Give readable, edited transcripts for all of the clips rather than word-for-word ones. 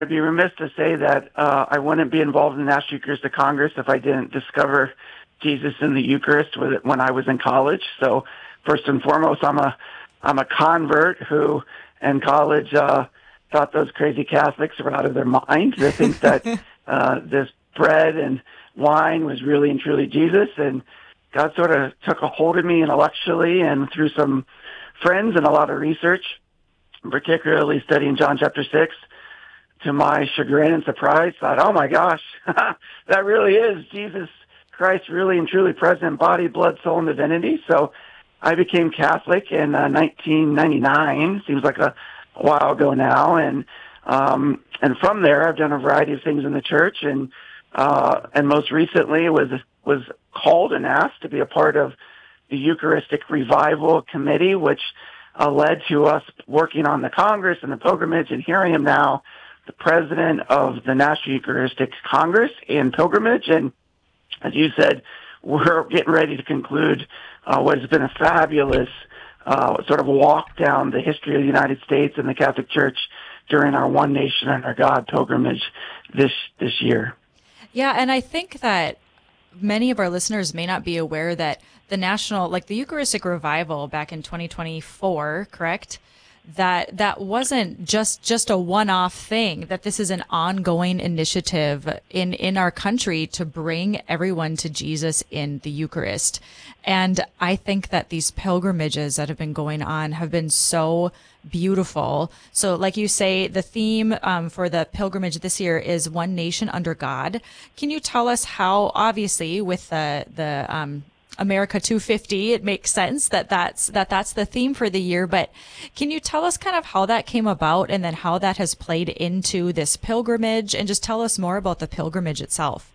I'd be remiss to say that I wouldn't be involved in the National Eucharistic Congress if I didn't discover Jesus in the Eucharist when I was in college. So first and foremost, I'm a convert who in college thought those crazy Catholics were out of their mind to think that this bread and wine was really and truly Jesus. And God sort of took a hold of me intellectually and through some friends and a lot of research, particularly studying John chapter 6, to my chagrin and surprise, thought, oh my gosh, that really is Jesus Christ really and truly present in body, blood, soul, and divinity. So I became Catholic in 1999. Seems like a while ago now. And from there, I've done a variety of things in the church. And most recently was called and asked to be a part of the Eucharistic Revival Committee, which led to us working on the Congress and the pilgrimage. And here I am now, the president of the National Eucharistic Congress and Pilgrimage. And as you said, we're getting ready to conclude what has been a fabulous sort of walk down the history of the United States and the Catholic Church during our One Nation Under God pilgrimage this year. Yeah, and I think that many of our listeners may not be aware that the Eucharistic Revival back in 2024, correct? That wasn't just a one-off thing, that this is an ongoing initiative in our country to bring everyone to Jesus in the Eucharist. And I think that these pilgrimages that have been going on have been so beautiful. So like you say, the theme for the pilgrimage this year is One Nation Under God. Can you tell us how, obviously, with the America 250, it makes sense that's the theme for the year, but can you tell us kind of how that came about and then how that has played into this pilgrimage, and just tell us more about the pilgrimage itself?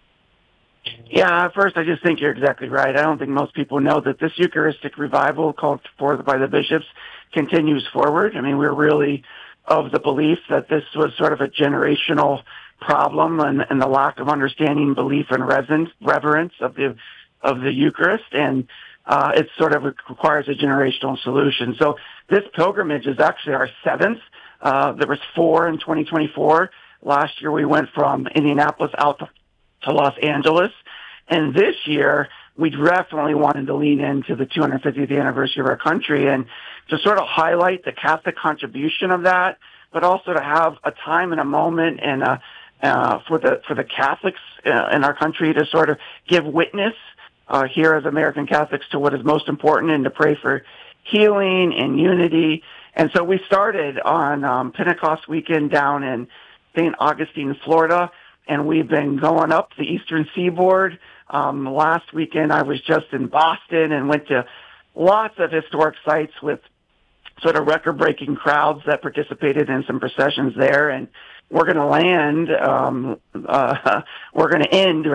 Yeah, first, I just think you're exactly right. I don't think most people know that this Eucharistic revival called forth by the bishops continues forward. I mean, we're really of the belief that this was sort of a generational problem and the lack of understanding, belief, and reverence of the Eucharist, and it sort of requires a generational solution. So this pilgrimage is actually our seventh. There was 4 in 2024. Last year we went from Indianapolis out to Los Angeles, and this year we definitely wanted to lean into the 250th anniversary of our country and to sort of highlight the Catholic contribution of that, but also to have a time and a moment and for the Catholics in our country to sort of give witness here as American Catholics to what is most important and to pray for healing and unity. And so we started on Pentecost weekend down in St. Augustine, Florida, and we've been going up the eastern seaboard. Last weekend I was just in Boston and went to lots of historic sites with sort of record-breaking crowds that participated in some processions there. And we're going to end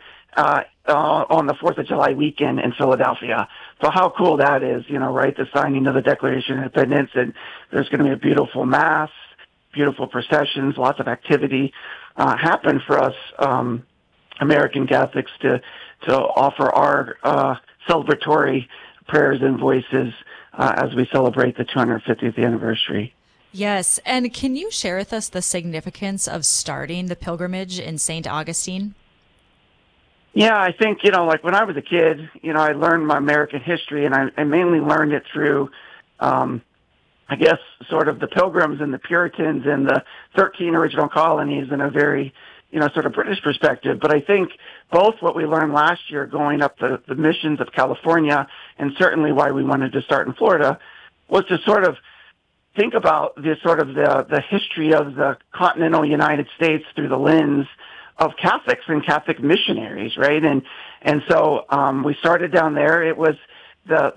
on the 4th of July weekend in Philadelphia. So how cool that is, right? The signing of the Declaration of Independence, and there's going to be a beautiful mass, beautiful processions, lots of activity happen for us American Catholics to offer our celebratory prayers and voices as we celebrate the 250th anniversary. Yes, and can you share with us the significance of starting the pilgrimage in St. Augustine? Yeah, I think, like when I was a kid, I learned my American history, and I mainly learned it through, I guess, sort of the Pilgrims and the Puritans and the 13 original colonies in a very, sort of British perspective. But I think both what we learned last year going up the missions of California, and certainly why we wanted to start in Florida, was to sort of think about the history of the continental United States through the lens of Catholics and Catholic missionaries, right? And so we started down there. It was the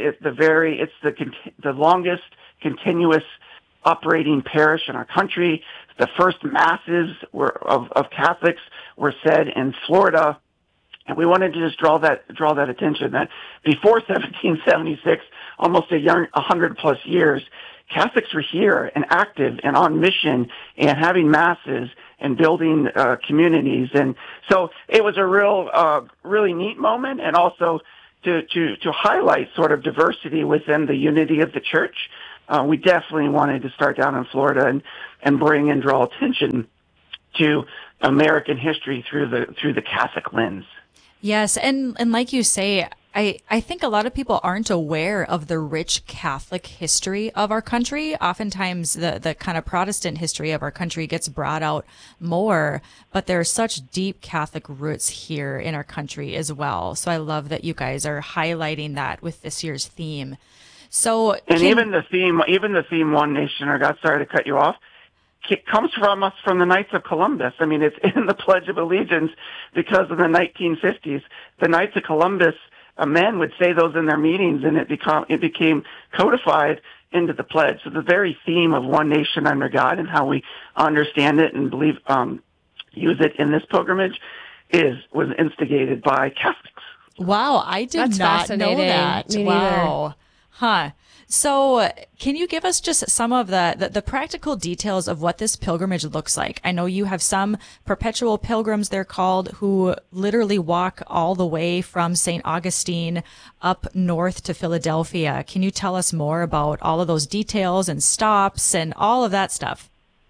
longest continuous operating parish in our country. The first masses of Catholics were said in Florida, and we wanted to just draw that attention that before 1776, almost 100 plus years, Catholics were here and active and on mission and having masses and building communities. And so it was a really neat moment, and also to highlight sort of diversity within the unity of the church. we definitely wanted to start down in Florida and bring and draw attention to American history through the Catholic lens. Yes, and like you say, I think a lot of people aren't aware of the rich Catholic history of our country. Oftentimes the kind of Protestant history of our country gets brought out more, but there are such deep Catholic roots here in our country as well. So I love that you guys are highlighting that with this year's theme. So even the theme One Nation Under God, sorry to cut you off, it comes from us from the Knights of Columbus. I mean, it's in the Pledge of Allegiance because of the 1950s. The Knights of Columbus men would say those in their meetings, and it became codified into the pledge. So the very theme of One Nation Under God and how we understand it and believe use it in this pilgrimage was instigated by Catholics. Wow, I did not know that. Me wow. neither. Huh. So can you give us just some of the practical details of what this pilgrimage looks like? I know you have some perpetual pilgrims, they're called, who literally walk all the way from St. Augustine up north to Philadelphia. Can you tell us more about all of those details and stops and all of that stuff?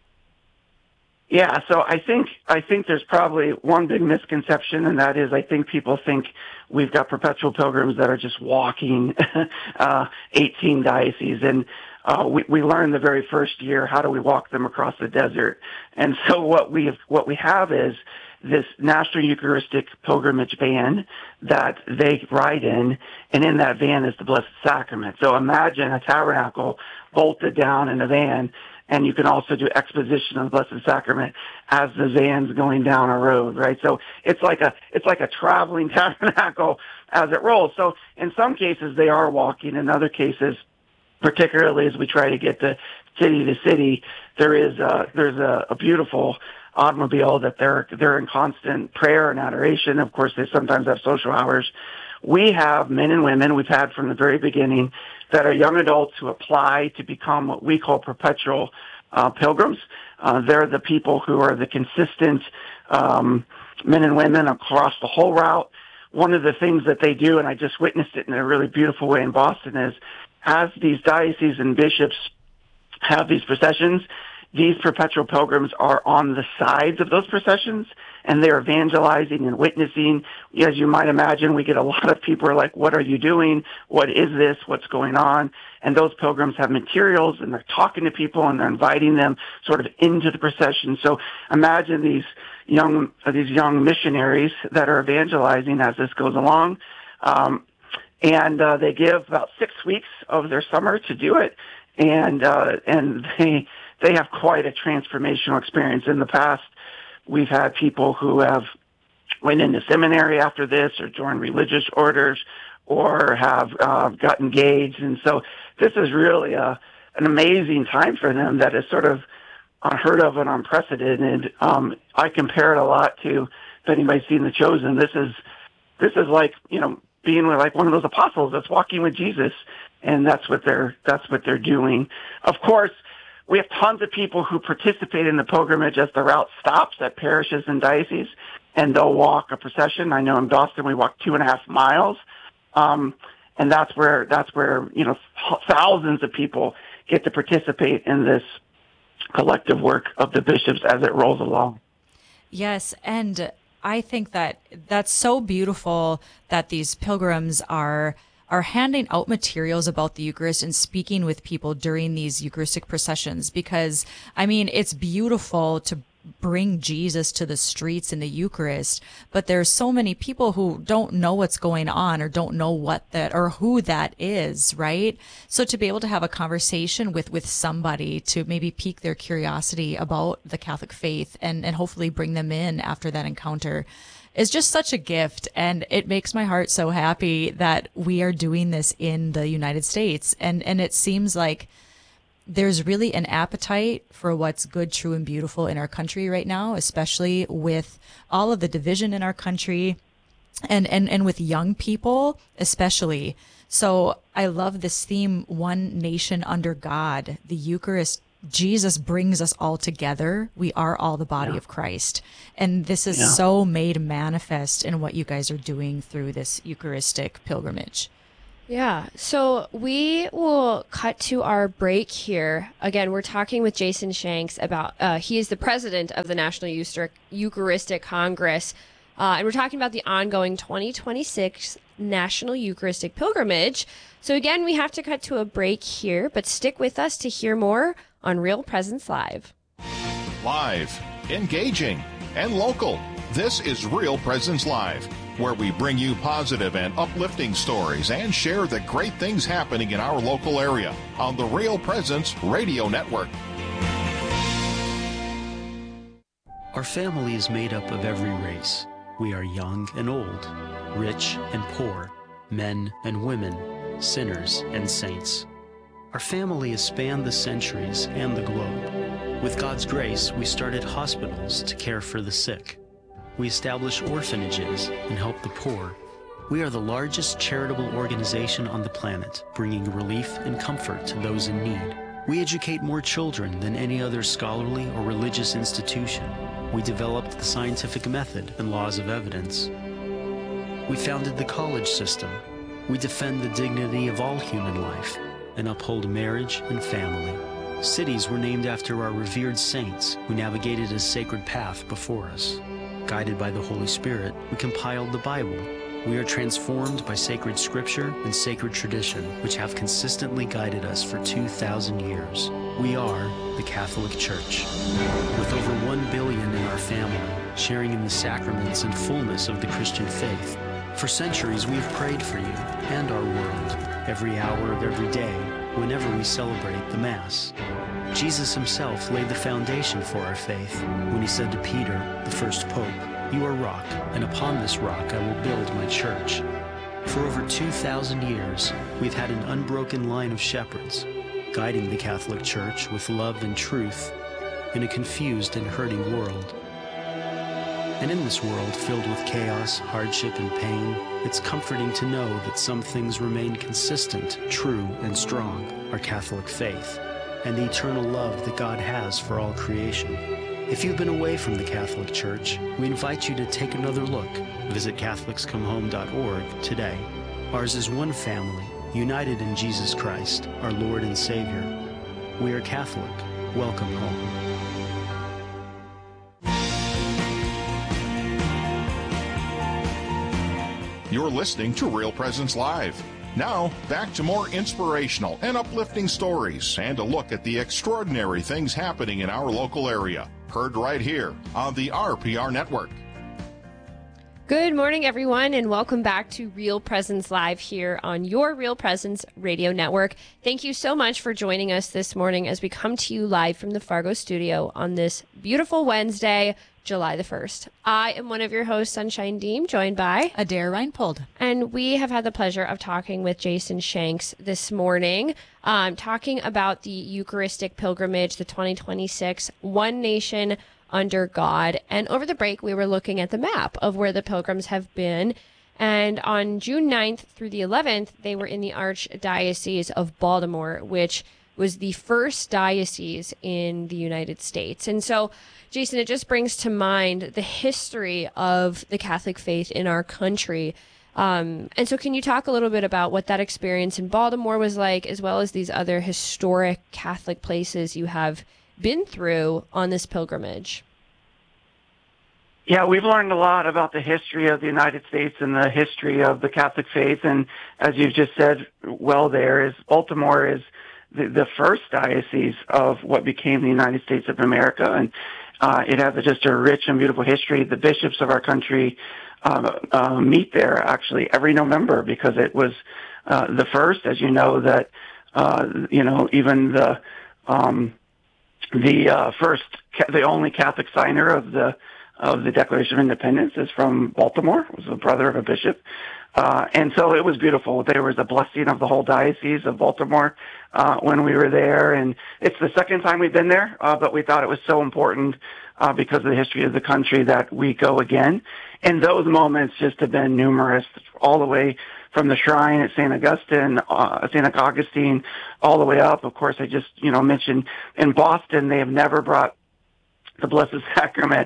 Yeah, so I think there's probably one big misconception, and that is I think people think we've got perpetual pilgrims that are just walking 18 dioceses, and we learned the very first year, how do we walk them across the desert? And so what we have is this National Eucharistic Pilgrimage van that they ride in, and in that van is the Blessed Sacrament. So imagine a tabernacle bolted down in a van, and you can also do exposition of the Blessed Sacrament as the van's going down a road, right? So it's like a traveling tabernacle as it rolls. So in some cases they are walking. In other cases, particularly as we try to get to city, there's a beautiful automobile that they're in constant prayer and adoration. Of course, they sometimes have social hours. We have men and women we've had from the very beginning that are young adults who apply to become what we call perpetual pilgrims. They're the people who are the consistent men and women across the whole route. One of the things that they do, and I just witnessed it in a really beautiful way in Boston, is as these dioceses and bishops have these processions, these perpetual pilgrims are on the sides of those processions, and they're evangelizing and witnessing. As you might imagine, we get a lot of people who are like, what are you doing? What is this? What's going on? And those pilgrims have materials, and they're talking to people, and they're inviting them sort of into the procession. So imagine these young missionaries that are evangelizing as this goes along. And they give about 6 weeks of their summer to do it. And they have quite a transformational experience. In the past, we've had people who have went into seminary after this, or joined religious orders, or have got engaged. And so this is really an amazing time for them that is sort of unheard of and unprecedented. I compare it a lot to, if anybody's seen The Chosen, this is like, being like one of those apostles that's walking with Jesus, and that's what they're doing. Of course, we have tons of people who participate in the pilgrimage as the route stops at parishes and dioceses, and they'll walk a procession. I know in Boston we walk 2.5 miles, and that's where thousands of people get to participate in this collective work of the bishops as it rolls along. Yes, and I think that that's so beautiful that these pilgrims are handing out materials about the Eucharist and speaking with people during these Eucharistic processions, because, I mean, it's beautiful to bring Jesus to the streets in the Eucharist, but there's so many people who don't know what's going on or don't know what that or who that is, right? So to be able to have a conversation with somebody to maybe pique their curiosity about the Catholic faith and hopefully bring them in after that encounter is just such a gift. And it makes my heart so happy that we are doing this in the United States. And it seems like there's really an appetite for what's good, true, and beautiful in our country right now, especially with all of the division in our country and with young people, especially. So I love this theme, One Nation Under God, the Eucharist. Jesus brings us all together. We are all the body of Christ. And this is so made manifest in what you guys are doing through this Eucharistic pilgrimage. Yeah, so we will cut to our break here. Again, we're talking with Jason Shanks about, he is the president of the National Eucharistic Congress, and we're talking about the ongoing 2026 National Eucharistic Pilgrimage. So again, we have to cut to a break here, but stick with us to hear more on Real Presence Live. Live, engaging, and local. This is Real Presence Live, where we bring you positive and uplifting stories and share the great things happening in our local area on the Real Presence Radio Network. Our family is made up of every race. We are young and old, rich and poor, men and women, sinners and saints. Our family has spanned the centuries and the globe. With God's grace, we started hospitals to care for the sick. We establish orphanages and help the poor. We are the largest charitable organization on the planet, bringing relief and comfort to those in need. We educate more children than any other scholarly or religious institution. We developed the scientific method and laws of evidence. We founded the college system. We defend the dignity of all human life and uphold marriage and family. Cities were named after our revered saints who navigated a sacred path before us. Guided by the Holy Spirit, we compiled the Bible. We are transformed by sacred scripture and sacred tradition, which have consistently guided us for 2,000 years. We are the Catholic Church. With over 1 billion in our family, sharing in the sacraments and fullness of the Christian faith. For centuries, we have prayed for you and our world, every hour of every day, whenever we celebrate the Mass. Jesus himself laid the foundation for our faith when he said to Peter, the first pope, "You are rock, and upon this rock I will build my church." For over 2,000 years, we've had an unbroken line of shepherds, guiding the Catholic Church with love and truth in a confused and hurting world. And in this world filled with chaos, hardship, and pain, it's comforting to know that some things remain consistent, true, and strong, our Catholic faith, and the eternal love that God has for all creation. If you've been away from the Catholic Church, we invite you to take another look. Visit CatholicsComeHome.org today. Ours is one family, united in Jesus Christ, our Lord and Savior. We are Catholic. Welcome home. You're listening to Real Presence Live. Now, back to more inspirational and uplifting stories and a look at the extraordinary things happening in our local area. Heard right here on the RPR Network. Good morning, everyone, and welcome back to Real Presence Live here on your Real Presence Radio Network. Thank you so much for joining us this morning as we come to you live from the Fargo studio on this beautiful Wednesday, July the 1st. I am one of your hosts, Sunshine Deem, joined by Adair Reinpold. And we have had the pleasure of talking with Jason Shanks this morning, talking about the Eucharistic Pilgrimage, the 2026 One Nation Under God. And over the break, we were looking at the map of where the pilgrims have been. And on June 9th through the 11th, they were in the Archdiocese of Baltimore, which was the first diocese in the United States. And so, Jason, it just brings to mind the history of the Catholic faith in our country. And so can you talk a little bit about what that experience in Baltimore was like, as well as these other historic Catholic places you have been through on this pilgrimage? Yeah, we've learned a lot about the history of the United States and the history of the Catholic faith. And as you've just said, well, Baltimore is the first diocese of what became the United States of America. And it has just a rich and beautiful history. The bishops of our country meet there actually every November because it was the first, as you know, that even the only Catholic signer of the Declaration of Independence is from Baltimore. It was the brother of a bishop. And so it was beautiful. There was a blessing of the whole diocese of Baltimore when we were there. And it's the second time we've been there, but we thought it was so important because of the history of the country that we go again. And those moments just have been numerous, all the way from the shrine at St. Augustine, all the way up. Of course, I just mentioned in Boston, they have never brought the Blessed Sacrament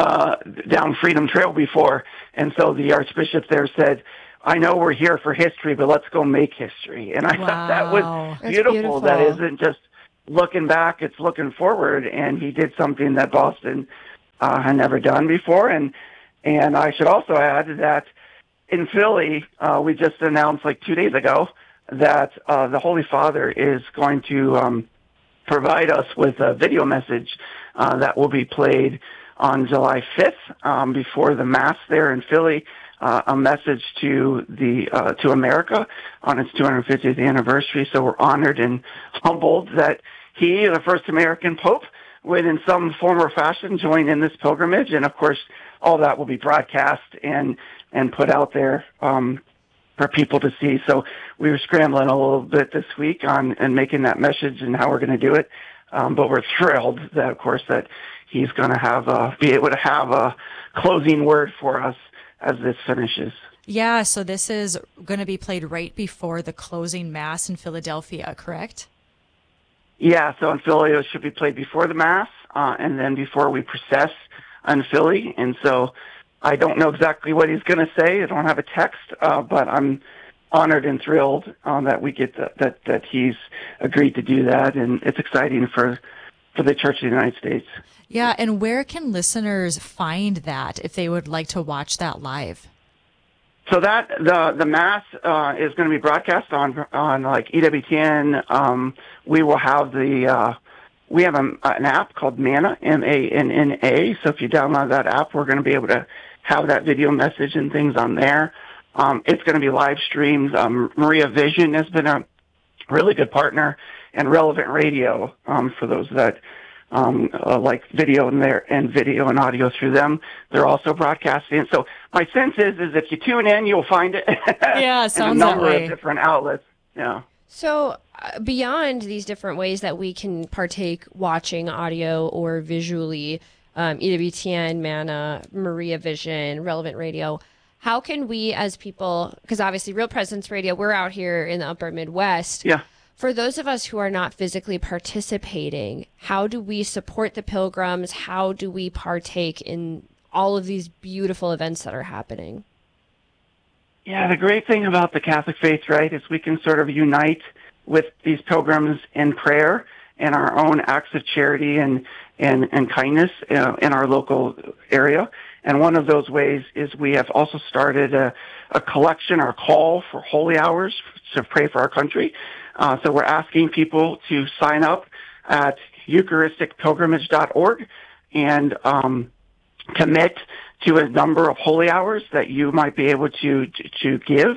down Freedom Trail before. And so the Archbishop there said, I know we're here for history, but let's go make history. And I thought that was beautiful. That isn't just looking back, it's looking forward. And he did something that Boston had never done before. And I should also add that in Philly, we just announced like 2 days ago that the Holy Father is going to provide us with a video message that will be played on July 5th before the Mass there in Philly, a message to America on its 250th anniversary. So we're honored and humbled that he, the first American Pope, would in some form or fashion join in this pilgrimage. And of course, all that will be broadcast and put out there for people to see. So we were scrambling a little bit this week on and making that message and how we're going to do it. But we're thrilled that, of course, that he's going to be able to have a closing word for us as this finishes. Yeah, so this is going to be played right before the closing Mass in Philadelphia, correct? Yeah, so in Philly, it should be played before the Mass and then before we process in Philly. And so I don't know exactly what he's going to say. I don't have a text, but I'm honored and thrilled that we get that he's agreed to do that, and it's exciting for the Church of the United States. Yeah, and where can listeners find that if they would like to watch that live? So that the Mass is going to be broadcast on like EWTN. We will have we have an app called Manna, MANNA. So if you download that app, we're going to be able to have that video message and things on there. It's going to be live streamed. Maria Vision has been a really good partner, and Relevant Radio for those that like video and video and audio through them. They're also broadcasting. So my sense is if you tune in, you'll find it. Yeah, sounds in a number that way. of different outlets. Yeah. So beyond these different ways that we can partake watching audio or visually, EWTN, Manna, Maria Vision, Relevant Radio, how can we as people, because obviously Real Presence Radio, we're out here in the upper Midwest. Yeah. For those of us who are not physically participating, how do we support the pilgrims? How do we partake in all of these beautiful events that are happening? Yeah, the great thing about the Catholic faith, right, is we can sort of unite with these pilgrims in prayer and our own acts of charity and kindness in our local area. And one of those ways is we have also started a collection or call for holy hours to pray for our country. So we're asking people to sign up at EucharisticPilgrimage.org and commit to a number of holy hours that you might be able to give.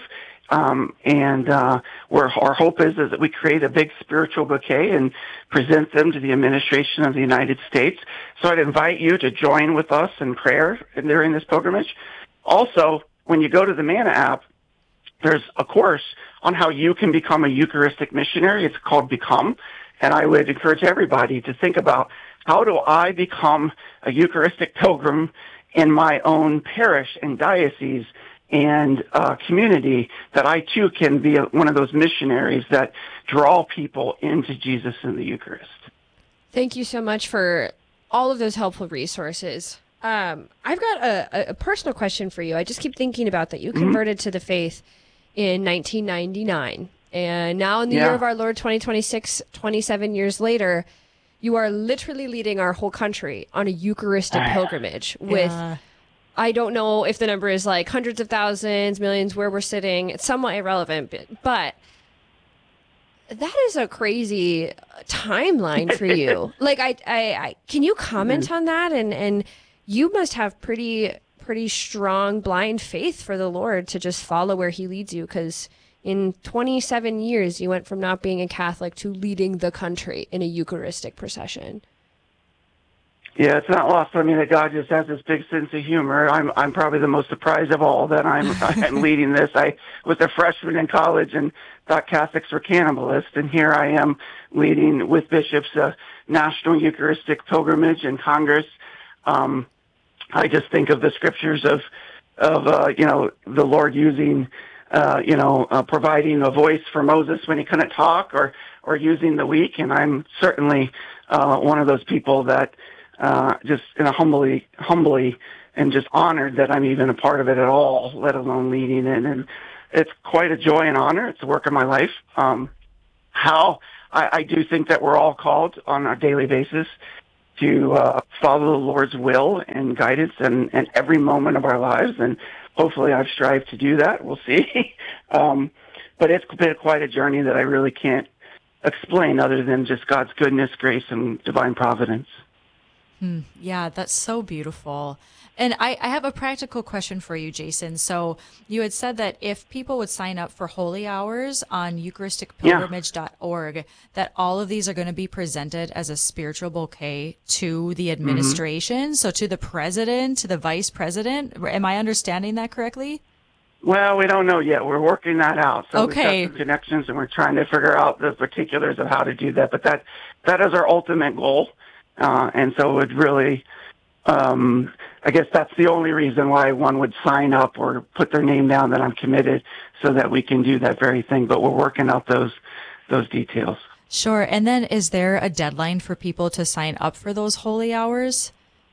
Where our hope is that we create a big spiritual bouquet and present them to the administration of the United States. So I'd invite you to join with us in prayer during this pilgrimage. Also, when you go to the Manna app, there's a course on how you can become a Eucharistic missionary. It's called Become. And I would encourage everybody to think about, how do I become a Eucharistic pilgrim in my own parish and diocese and community, that I too can be one of those missionaries that draw people into Jesus and the Eucharist. Thank you so much for all of those helpful resources. I've got a personal question for you. I just keep thinking about that. You converted to the faith in 1999, and now in the year of our Lord 2026, 27 years later, you are literally leading our whole country on a Eucharistic pilgrimage with... I don't know if the number is like hundreds of thousands, millions, where we're sitting. It's somewhat irrelevant, but that is a crazy timeline for you. Like, I can you comment on that? And you must have pretty strong blind faith for the Lord to just follow where he leads you. Because in 27 years, you went from not being a Catholic to leading the country in a Eucharistic procession. Yeah, it's not lost on me that God just has this big sense of humor. I'm probably the most surprised of all that I'm leading this. I was a freshman in college and thought Catholics were cannibalists, and here I am leading with bishops a national Eucharistic pilgrimage in Congress. I just think of the scriptures of the Lord using providing a voice for Moses when he couldn't talk, or using the weak, and I'm certainly one of those people that just in a humbly and just honored that I'm even a part of it at all, let alone leading it. And it's quite a joy and honor. It's the work of my life. I do think that we're all called on a daily basis to follow the Lord's will and guidance in every moment of our lives. And hopefully I've strived to do that. We'll see. But it's been quite a journey that I really can't explain other than just God's goodness, grace, and divine providence. Yeah, that's so beautiful. And I have a practical question for you, Jason. So you had said that if people would sign up for holy hours on eucharisticpilgrimage.org, that all of these are going to be presented as a spiritual bouquet to the administration, so to the president, to the vice president. Am I understanding that correctly? Well, we don't know yet. We're working that out. So okay. We've got some connections, and we're trying to figure out the particulars of how to do that. But that is our ultimate goal. And so it would really, I guess that's the only reason why one would sign up or put their name down that I'm committed, so that we can do that very thing. But we're working out those details. Sure. And then is there a deadline for people to sign up for those holy hours?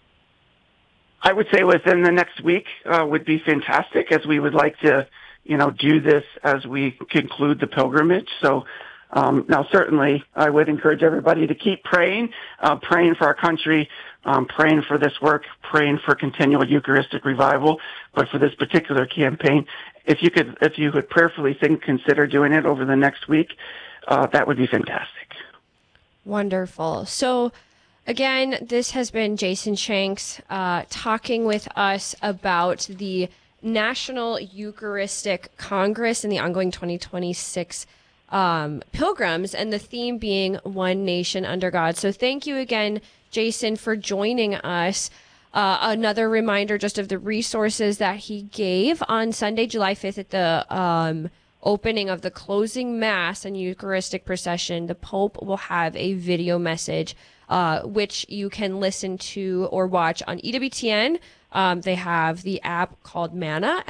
I would say within the next week would be fantastic, as we would like to, do this as we conclude the pilgrimage. So now, certainly, I would encourage everybody to keep praying for our country, praying for this work, praying for continual Eucharistic revival. But for this particular campaign, if you could prayerfully consider doing it over the next week, that would be fantastic. Wonderful. So, again, this has been Jason Shanks talking with us about the National Eucharistic Congress and the ongoing 2026 pilgrims, and the theme being One Nation Under God. So thank you again, Jason, for joining us. Another reminder just of the resources that he gave on Sunday, July 5th at the opening of the closing Mass and Eucharistic procession. The Pope will have a video message, which you can listen to or watch on EWTN. They have the app called Manna,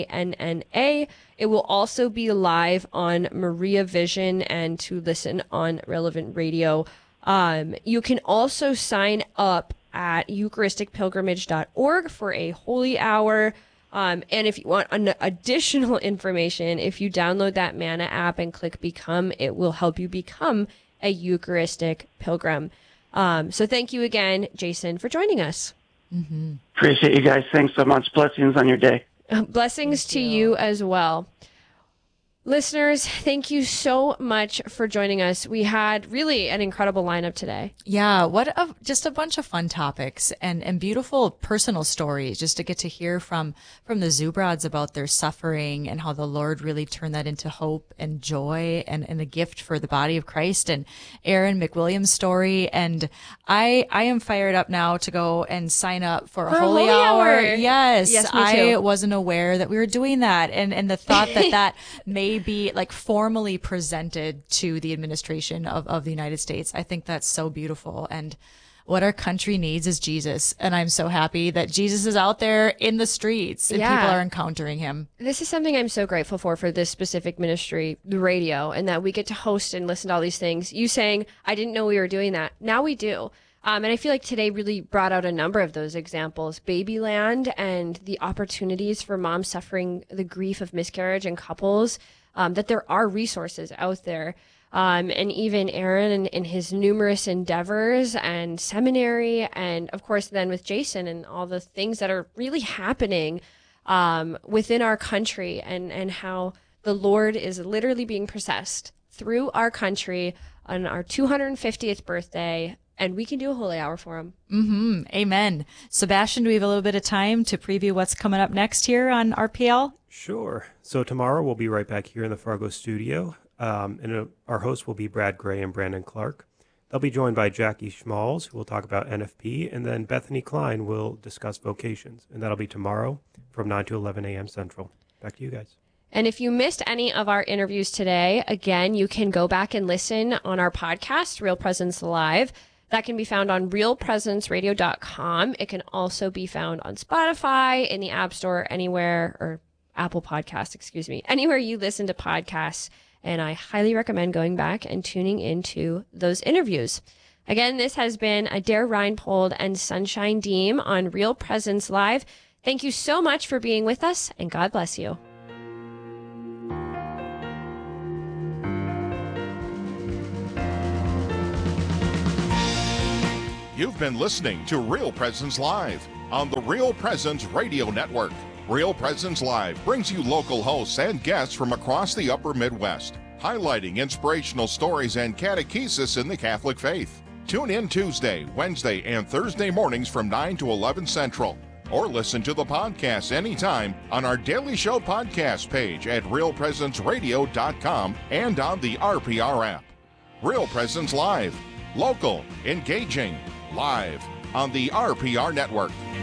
MANNA. It will also be live on Maria Vision and to listen on Relevant Radio. You can also sign up at eucharisticpilgrimage.org for a holy hour. And if you want additional information, if you download that Manna app and click Become, it will help you become a Eucharistic pilgrim. So thank you again, Jason, for joining us. Appreciate you guys. Thanks so much. Blessings on your day. Blessings to you as well. Listeners, thank you so much for joining us. We had really an incredible lineup today. Yeah, just a bunch of fun topics and beautiful personal stories, just to get to hear from the Zubrods about their suffering and how the Lord really turned that into hope and joy and a gift for the body of Christ, and Aaron McWilliams' story. And I am fired up now to go and sign up for a holy hour. Yes, me too. I wasn't aware that we were doing that, and the thought that may be like formally presented to the administration of the United States. I think that's so beautiful. And what our country needs is Jesus. And I'm so happy that Jesus is out there in the streets and people are encountering him. This is something I'm so grateful for this specific ministry, the radio, and that we get to host and listen to all these things. You saying, I didn't know we were doing that. Now we do. And I feel like today really brought out a number of those examples. Babyland and the opportunities for moms suffering the grief of miscarriage and couples. That there are resources out there. And even Aaron and his numerous endeavors and seminary, and of course then with Jason and all the things that are really happening within our country, and how the Lord is literally being processed through our country on our 250th birthday. And we can do a holy hour for him. Amen. Sebastian, do we have a little bit of time to preview what's coming up next here on RPL? Sure. So tomorrow we'll be right back here in the Fargo studio, and our hosts will be Brad Gray and Brandon Clark. They'll be joined by Jackie Schmalz, who will talk about NFP, and then Bethany Klein will discuss vocations, and that'll be tomorrow from 9 to 11 a.m. Central. Back to you guys. And if you missed any of our interviews today, again, you can go back and listen on our podcast, Real Presence Live. That can be found on realpresenceradio.com. It can also be found on Spotify, in the App Store, anywhere, or Apple Podcasts, anywhere you listen to podcasts. And I highly recommend going back and tuning into those interviews. Again, this has been Adair Reinpold and Sunshine Deem on Real Presence Live. Thank you so much for being with us, and God bless you. You've been listening to Real Presence Live on the Real Presence Radio Network. Real Presence Live brings you local hosts and guests from across the upper Midwest, highlighting inspirational stories and catechesis in the Catholic faith. Tune in Tuesday, Wednesday, and Thursday mornings from 9 to 11 Central. Or listen to the podcast anytime on our Daily Show podcast page at realpresenceradio.com and on the RPR app. Real Presence Live. Local, engaging, live on the RPR Network.